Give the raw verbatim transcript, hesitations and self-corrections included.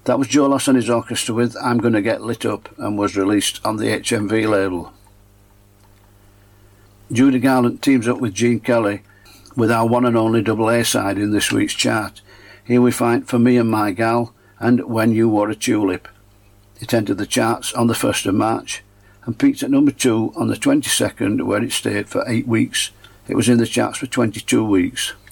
That was Joe Loss and his orchestra with I'm Gonna Get Lit Up, and was released on the H M V label. Judy Garland teams up with Gene Kelly with our one and only double A side in this week's chart. Here we find For Me and My Gal and When You Wore a Tulip. It entered the charts on the first of March and peaked at number two on the twenty-second, where it stayed for eight weeks. It was in the charts for twenty-two weeks.